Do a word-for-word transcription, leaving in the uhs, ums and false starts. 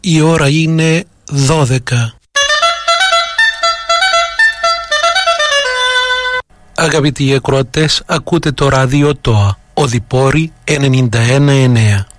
Η ώρα είναι δώδεκα. Αγαπητοί ακροατές, ακούτε το ράδιο ΤΟΑ, Οδυπόρη ενενήντα ένα εννέα.